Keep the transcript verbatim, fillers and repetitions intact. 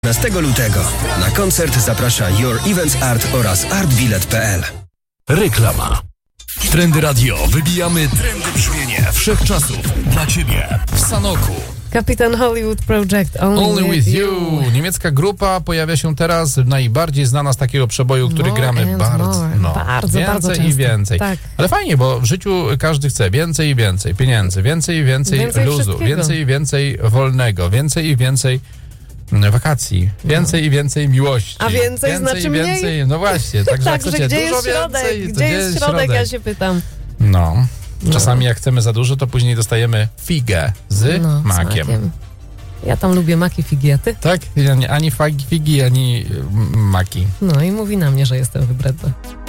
piętnastego lutego. Na koncert zaprasza Your Events Art oraz artbilet kropka p l. Reklama. Trendy Radio. Wybijamy trendy brzmienie wszechczasów dla Ciebie w Sanoku. Kapitan Hollywood Project Only, Only with, with you. you. Niemiecka grupa pojawia się teraz najbardziej znana z takiego przeboju, który More gramy and bardzo, more. no, bardzo, więcej bardzo i często. więcej. Tak. Ale fajnie, bo w życiu każdy chce więcej i więcej pieniędzy, więcej i więcej, Więcej luzu, wszystkiego. więcej i więcej wolnego, więcej i więcej wakacji, więcej no. i więcej miłości. A więcej, więcej znaczy i mniej? więcej, no właśnie, także jak Także chcecie gdzie dużo jest środek? więcej, to Gdzie jest środek, ja się pytam. No, czasami jak chcemy za dużo, to później dostajemy figę z No, z makiem. makiem. Ja tam lubię maki, figi, a ty? Tak? Ani, ani figi, figi, ani mm, maki. No i mówi na mnie, że jestem wybredna.